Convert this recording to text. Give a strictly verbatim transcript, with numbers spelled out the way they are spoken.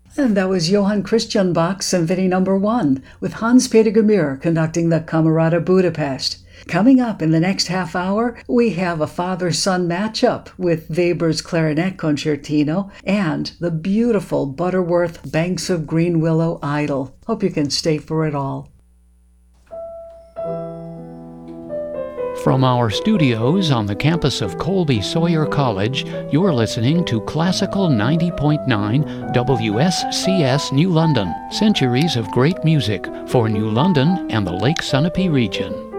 And that was Johann Christian Bach's Symphony Number One, with Hans-Peter Gemühr conducting the Camerata Budapest. Coming up in the next half hour, we have a father-son matchup with Weber's Clarinet Concertino and the beautiful Butterworth Banks of Green Willow Idyll. Hope you can stay for it all. From our studios on the campus of Colby Sawyer College, you're listening to Classical ninety point nine W S C S New London, centuries of great music for New London and the Lake Sunapee region.